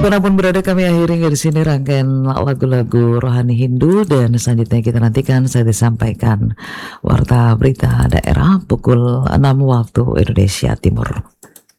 Dimanapun berada kami akhiri di sini rangkaian lagu-lagu rohani Hindu dan selanjutnya kita nantikan saya disampaikan warta berita daerah pukul 6 waktu Indonesia Timur.